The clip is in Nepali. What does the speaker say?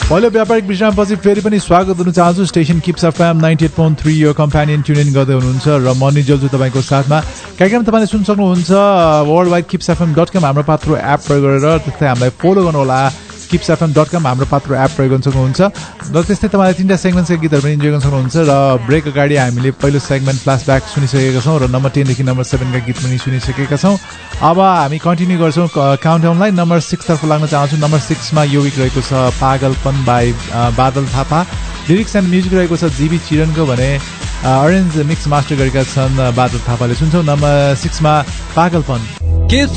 पहिलो व्यापारिक विश्रामपछि फेरि पनि स्वागत गर्न चाहन्छु। स्टेसन किप्स एफएम 98.3 यो कम्प्यानियन ट्युन गर्दै हुनुहुन्छ र म निजल छु तपाईँको साथमा। कार्यक्रम तपाईँले सुन्न सक्नुहुन्छ वर्ल्ड वाइड kipsfm.com हाम्रो पात्रो एप प्रयोग गरेर। त्यस्तै हामीलाई फलो गर्नुहोला kipsfm.com हाम्रो पात्रो एप प्रयोग गर्न सक्नुहुन्छ। र त्यस्तै तपाईँले 3टा सेगमेन्टका गीतहरू पनि इन्जोय गर्न सक्नुहुन्छ। र ब्रेक अगाडि हामीले पहिलो सेगमेन्ट फ्ल्यासब्याक सुनिसकेका छौँ र नम्बर 10 देखि नम्बर 7 का गीत पनि सुनिसकेका छौँ। अब हामी कन्टिन्यू गर्छौँ काउन्टडाउनलाई। नम्बर 6 तर्फ लाग्न चाहन्छु। नम्बर 6 मा यो विक रहेको छ पागलपन बाई बादल थापा। लिरिक्स एन्ड म्युजिक रहेको छ जीबी चिरनको भने अरेन्ज मिक्स मास्टर गरेका छन् बादल थापाले। सुन्छौँ नम्बर 6 मा पागलपन।